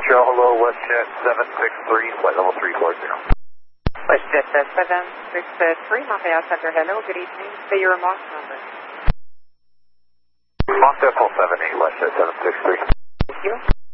Montreal, hello, WestJet 763, flight level 340. WestJet 763, Montreal Center, hello, good evening. Say your Mach number. Mach Decimal 78, WestJet 763. Thank you.